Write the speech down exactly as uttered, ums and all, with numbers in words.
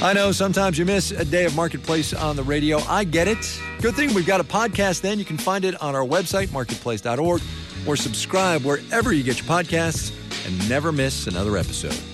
I know sometimes you miss a day of Marketplace on the radio. I get it. Good thing we've got a podcast then. You can find it on our website, marketplace dot org, or subscribe wherever you get your podcasts and never miss another episode.